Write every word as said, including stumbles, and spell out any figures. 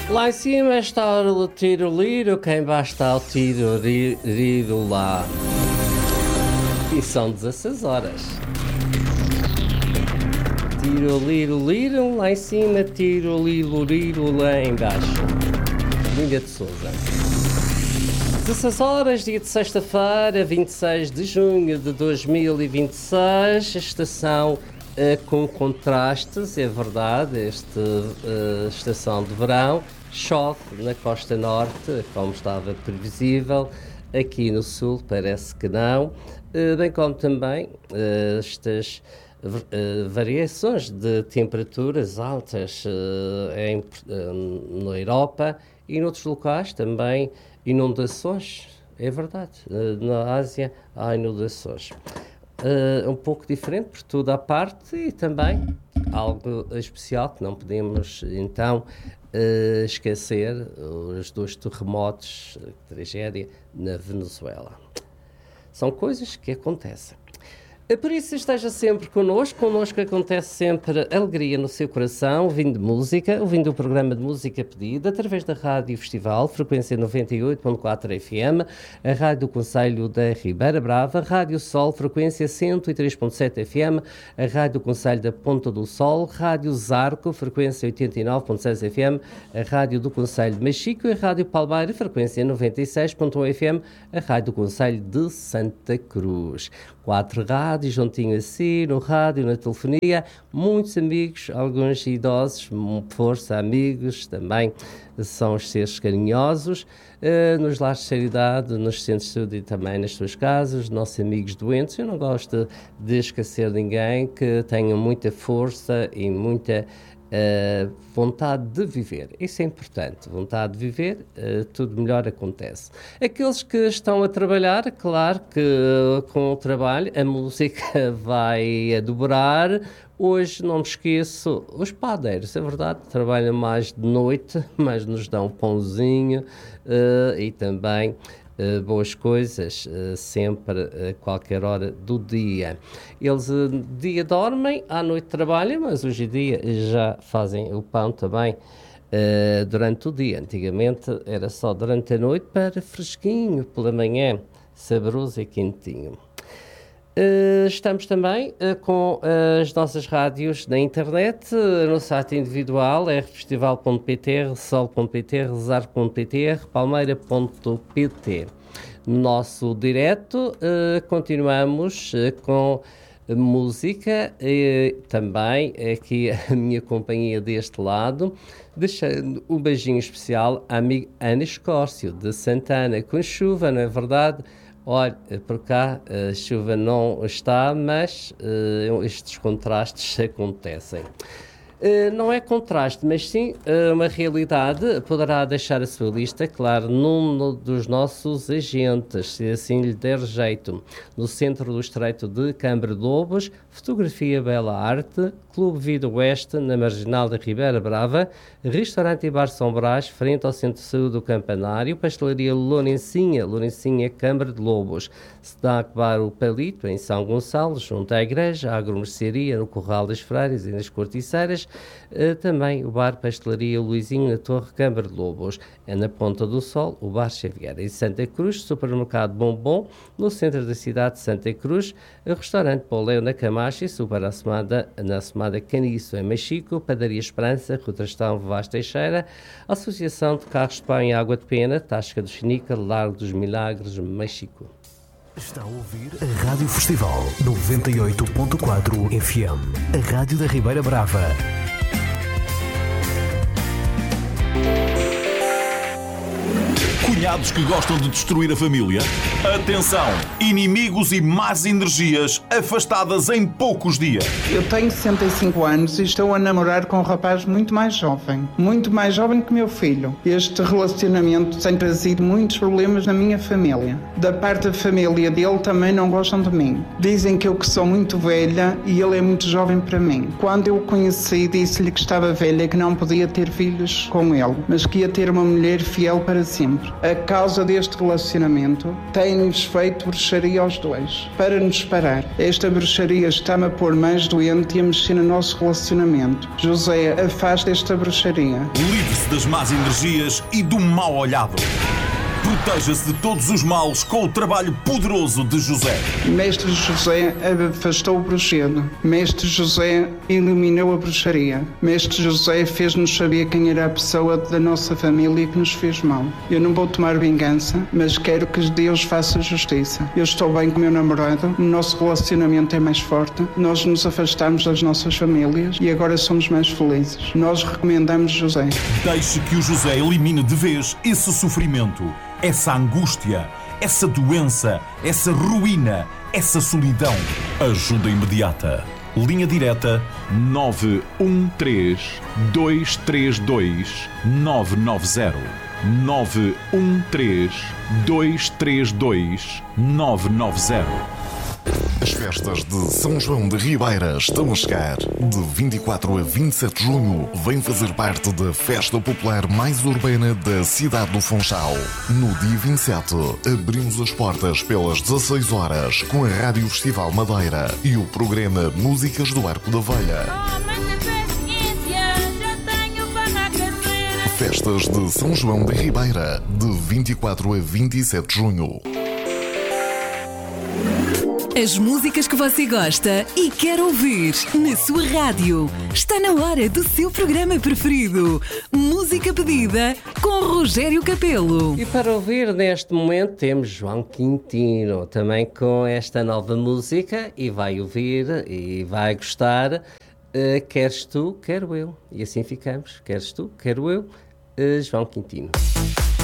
Lá em cima está o tiro-liro, cá embaixo está o tiro-liro lá. E são dezesseis horas. Tiro-liro-liro, lá em cima, tiro-liro-liro, lá embaixo. Linda de Souza. dezesseis horas, dia de sexta-feira, vinte e seis de junho de dois mil e vinte e seis, estação uh, com contrastes, é verdade, esta uh, estação de verão, chove na costa norte, como estava previsível, aqui no sul parece que não, uh, bem como também uh, estas uh, variações de temperaturas altas uh, em, uh, na Europa e noutros locais também. Inundações, é verdade, na Ásia há inundações. Uh, um pouco diferente por toda a parte e também algo especial que não podemos então uh, esquecer, os dois terremotos, tragédia na Venezuela. São coisas que acontecem. Por isso esteja sempre connosco, connosco acontece sempre alegria no seu coração, ouvindo música, ouvindo o programa de música pedida, através da Rádio Festival, frequência noventa e oito ponto quatro F M, a Rádio do Concelho da Ribeira Brava, Rádio Sol, frequência cento e três ponto sete F M, a Rádio do Concelho da Ponta do Sol, Rádio Zarco, frequência oitenta e nove ponto seis F M, a Rádio do Concelho de Machico e a Rádio Palmeira, frequência noventa e seis ponto um F M, a Rádio do Concelho de Santa Cruz. Quatro rádios, juntinho assim, no rádio, na telefonia, muitos amigos, alguns idosos, força, amigos, também são os seres carinhosos, uh, nos lares de caridade, nos centros de saúde e também nas suas casas, nossos amigos doentes. Eu não gosto de esquecer ninguém, que tenham muita força e muita Uh, vontade de viver, isso é importante, vontade de viver, uh, tudo melhor acontece. Aqueles que estão a trabalhar, claro que uh, com o trabalho a música vai a dobrar. Hoje não me esqueço, os padeiros, é verdade, trabalham mais de noite, mas nos dão um pãozinho uh, e também Uh, boas coisas, uh, sempre, a uh, qualquer hora do dia. Eles uh, de dia dormem, à noite trabalham, mas hoje em dia já fazem o pão também uh, durante o dia. Antigamente era só durante a noite para fresquinho, pela manhã, saboroso e quentinho. Uh, estamos também uh, com uh, as nossas rádios na internet, uh, no site individual, r festival ponto p t, rsol ponto p t, rezar ponto p t, rpalmeira ponto p t. No nosso direto, uh, continuamos uh, com música e também aqui a minha companhia deste lado, deixando um beijinho especial à amiga Ana Escórcio, de Santana, com chuva, não é verdade? Olha, por cá a chuva não está, mas uh, estes contrastes acontecem. Uh, não é contraste, mas sim uh, uma realidade. Poderá deixar a sua lista, claro, num dos nossos agentes, se assim lhe der jeito. No centro do Estreito de Câmara de Lobos, Fotografia Bela Arte, Clube Vida Oeste, na Marginal da Ribeira Brava, Restaurante e Bar São Brás, frente ao Centro de Saúde do Campanário, Pastelaria Lourencinha, Lourencinha, Câmara de Lobos, Snack Bar O Palito, em São Gonçalo, junto à Igreja, a Agromercearia, no Corral das Freiras e nas Corticeiras, uh, também o Bar Pastelaria Luizinho, na Torre Câmara de Lobos, é na Ponta do Sol, o Bar Xavier. Em Santa Cruz, Supermercado Bombom, no centro da cidade de Santa Cruz, o Restaurante Poleu na Camacha e Super Assomada, na Assomada Caniço, em Machico, Padaria Esperança, Rotrastão Vaz Teixeira, Associação de Carros de Pão e Água de Pena, Tasca do Chinica, Largo dos Milagres, Machico. Está a ouvir a Rádio Festival noventa e oito ponto quatro F M, a Rádio da Ribeira Brava. Cunhados que gostam de destruir a família? Atenção! Inimigos e más energias afastadas em poucos dias. Eu tenho sessenta e cinco anos e estou a namorar com um rapaz muito mais jovem. Muito mais jovem que meu filho. Este relacionamento tem trazido muitos problemas na minha família. Da parte da família dele também não gostam de mim. Dizem que eu que sou muito velha e ele é muito jovem para mim. Quando eu o conheci, disse-lhe que estava velha e que não podia ter filhos com ele, mas que ia ter uma mulher fiel para sempre. A causa deste relacionamento tem-nos feito bruxaria aos dois, para nos parar. Esta bruxaria está-me a pôr mais doente e a mexer no nosso relacionamento. José, afasta esta bruxaria. Livre-se das más energias e do mal olhado. Proteja-se de todos os males com o trabalho poderoso de José. Mestre José afastou o bruxedo. Mestre José eliminou a bruxaria. Mestre José fez-nos saber quem era a pessoa da nossa família que nos fez mal. Eu não vou tomar vingança, mas quero que Deus faça justiça. Eu estou bem com o meu namorado, o nosso relacionamento é mais forte, nós nos afastamos das nossas famílias e agora somos mais felizes. Nós recomendamos José. Deixe que o José elimine de vez esse sofrimento, essa angústia, essa doença, essa ruína, essa solidão. Ajuda imediata. Linha direta nove um três, dois três dois, nove nove zero. nove um três, dois três dois, nove nove zero. As festas de São João de Ribeira estão a chegar. De vinte e quatro a vinte e sete de junho, vem fazer parte da festa popular mais urbana da cidade do Funchal. No dia vinte e sete, abrimos as portas pelas dezasseis horas com a Rádio Festival Madeira e o programa Músicas do Arco da Velha. Festas de São João de Ribeira, de vinte e quatro a vinte e sete de junho. As músicas que você gosta e quer ouvir na sua rádio. Está na hora do seu programa preferido. Música pedida com Rogério Capelo. E para ouvir neste momento temos João Quintino, também com esta nova música, e vai ouvir e vai gostar. Uh, queres tu, quero eu. E assim ficamos. Queres tu, quero eu. Uh, João Quintino.